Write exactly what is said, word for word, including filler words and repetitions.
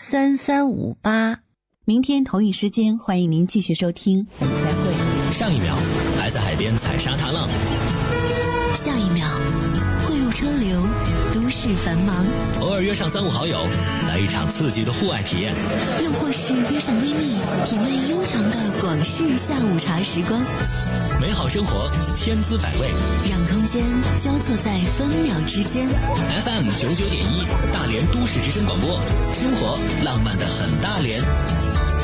三三五八。明天同一时间，欢迎您继续收听，我们再会。 上一秒还在海边踩沙滩浪， 下一秒汇入车流，都市繁忙。 偶尔约上三五好友，来一场刺激的户外体验， 又或是约上闺蜜，品味悠长的广式下午茶时光。 美好生活千姿百味， 让空间交错在分秒之间。 F M 九九点一，大连都市之声广播，生活浪漫的很大连。